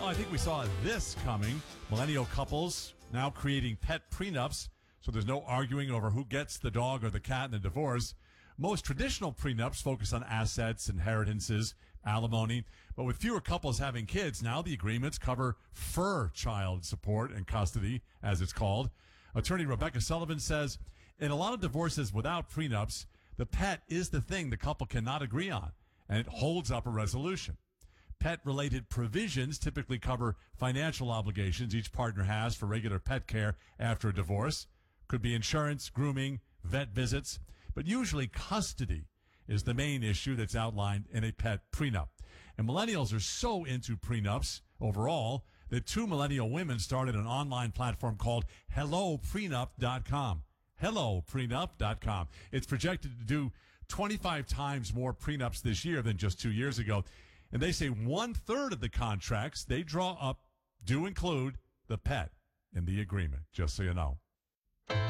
I think we saw this coming. Millennial couples now creating pet prenups, so there's no arguing over who gets the dog or the cat in the divorce. Most traditional prenups focus on assets, inheritances, alimony, but with fewer couples having kids, now the agreements cover fur child support and custody, as it's called. Attorney Rebecca Sullivan says, in a lot of divorces without prenups, the pet is the thing the couple cannot agree on, and it holds up a resolution. Pet-related provisions typically cover financial obligations each partner has for regular pet care after a divorce. Could be insurance, grooming, vet visits, but usually custody is the main issue that's outlined in a pet prenup. And millennials are so into prenups overall that two millennial women started an online platform called HelloPrenup.com. HelloPrenup.com. It's projected to do 25 times more prenups this year than just 2 years ago. And they say 1/3 of the contracts they draw up do include the pet in the agreement, just so you know.